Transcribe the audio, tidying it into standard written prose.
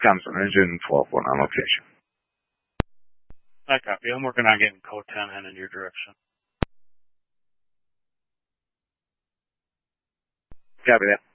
Cancel engine 12-1 on location. I copy. I'm working on getting code 10 in your direction. Copy that.